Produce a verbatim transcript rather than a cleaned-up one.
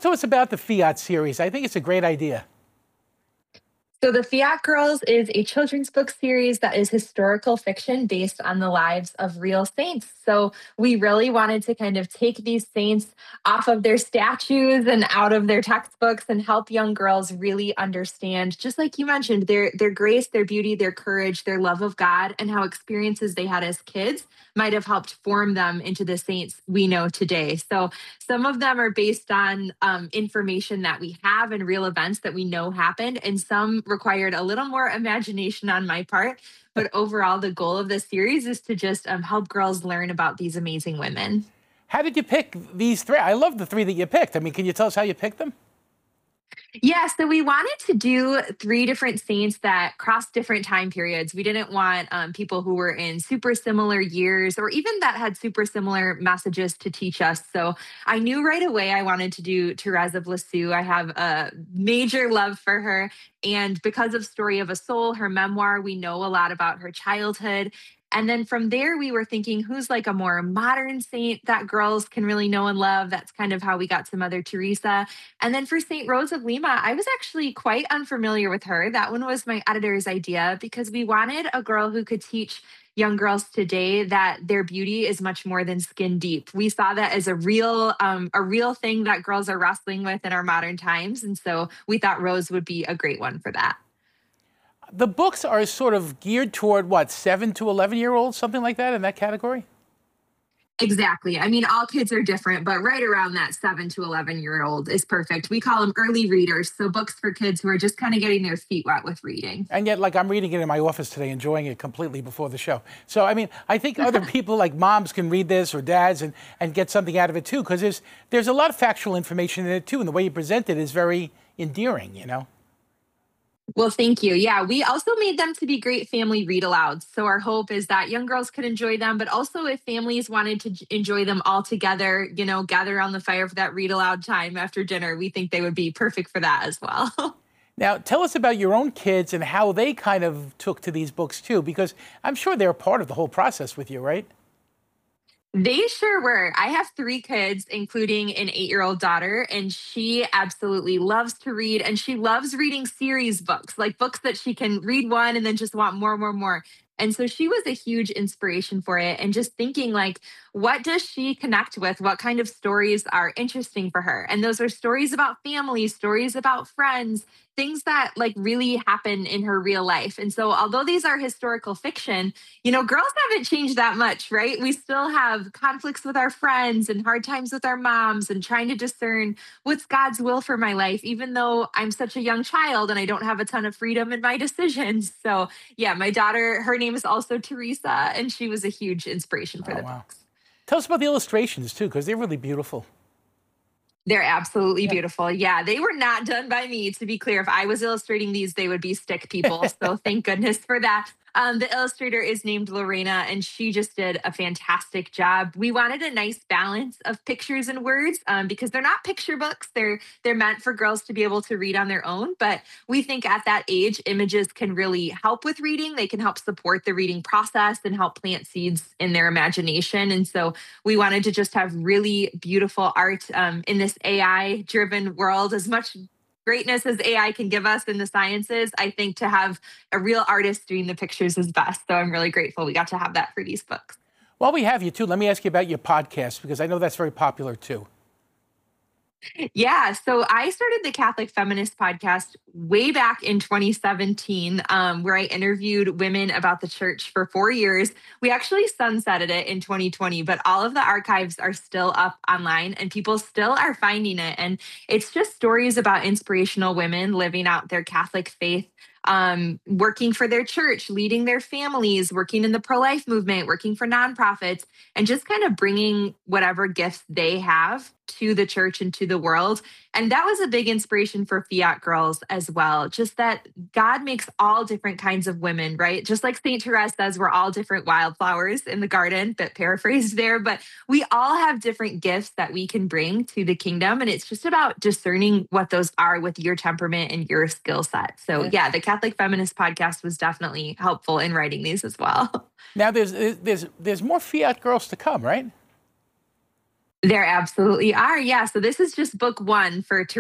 to us about the Fiat series. I think it's a great idea. So, The Fiat Girls is a children's book series that is historical fiction based on the lives of real saints. So, we really wanted to kind of take these saints off of their statues and out of their textbooks and help young girls really understand, just like you mentioned, their their grace, their beauty, their courage, their love of God, and how experiences they had as kids might have helped form them into the saints we know today. So, some of them are based on um, information that we have and real events that we know happened, and some required a little more imagination on my part. But overall, the goal of this series is to just um, help girls learn about these amazing women. How did you pick these three? I love the three that you picked. I mean, can you tell us how you picked them? Yeah, so we wanted to do three different saints that cross different time periods. We didn't want um, people who were in super similar years or even that had super similar messages to teach us. So I knew right away I wanted to do Therese of Lisieux. I have a major love for her. And because of Story of a Soul, her memoir, we know a lot about her childhood. And then from there, we were thinking who's like a more modern saint that girls can really know and love. That's kind of how we got to Mother Teresa. And then for Saint Rose of Lima, I was actually quite unfamiliar with her. That one was my editor's idea because we wanted a girl who could teach young girls today that their beauty is much more than skin deep. We saw that as a real um, a real thing that girls are wrestling with in our modern times. And so we thought Rose would be a great one for that. The books are sort of geared toward what, seven to eleven year olds, something like that in that category? Exactly. I mean, all kids are different, but right around that seven to eleven year old is perfect. We call them early readers. So books for kids who are just kind of getting their feet wet with reading. And yet, like, I'm reading it in my office today, enjoying it completely before the show. So, I mean, I think other people like moms can read this or dads and, and get something out of it too, because there's, there's a lot of factual information in it too. And the way you present it is very endearing, you know? Well, thank you. Yeah, we also made them to be great family read alouds. So our hope is that young girls could enjoy them, but also if families wanted to j- enjoy them all together, you know, gather around the fire for that read aloud time after dinner, we think they would be perfect for that as well. Now, tell us about your own kids and how they kind of took to these books too, because I'm sure they're a part of the whole process with you, right? They sure were. I have three kids, including an eight year old daughter, and she absolutely loves to read. And she loves reading series books, like books that she can read one and then just want more, more, more. And so she was a huge inspiration for it. And just thinking, like, what does she connect with? What kind of stories are interesting for her? And those are stories about family, stories about friends, things that like really happen in her real life. And so, although these are historical fiction, you know, girls haven't changed that much, right? We still have conflicts with our friends and hard times with our moms and trying to discern what's God's will for my life, even though I'm such a young child and I don't have a ton of freedom in my decisions. So, yeah, my daughter, her name is also Teresa, and she was a huge inspiration for Oh, the wow. books. Tell us about the illustrations too, because they're really beautiful. They're absolutely Yeah. beautiful. Yeah, they were not done by me. To be clear, if I was illustrating these, they would be stick people. So thank goodness for that. Um, the illustrator is named Lorena, and she just did a fantastic job. We wanted a nice balance of pictures and words um, because they're not picture books. They're they're meant for girls to be able to read on their own. But we think at that age, images can really help with reading. They can help support the reading process and help plant seeds in their imagination. And so we wanted to just have really beautiful art um, in this A I driven world. As much greatness as A I can give us in the sciences, I think to have a real artist doing the pictures is best. So I'm really grateful we got to have that for these books. While we have you too, let me ask you about your podcast, because I know that's very popular too. Yeah, so I started the Catholic Feminist podcast way back in twenty seventeen, um, where I interviewed women about the church for four years. We actually sunsetted it in twenty twenty, but all of the archives are still up online and people still are finding it. And it's just stories about inspirational women living out their Catholic faith, um, working for their church, leading their families, working in the pro life movement, working for nonprofits, and just kind of bringing whatever gifts they have to the church and to the world. And that was a big inspiration for Fiat Girls as well. Just that God makes all different kinds of women, right? Just like Saint Therese says, we're all different wildflowers in the garden, bit paraphrased there, but we all have different gifts that we can bring to the kingdom. And it's just about discerning what those are with your temperament and your skill set. So, Yeah. yeah, the Catholic Feminist podcast was definitely helpful in writing these as well. Now, there's there's there's more Fiat girls to come, right? There absolutely are. Yeah. So this is just book one for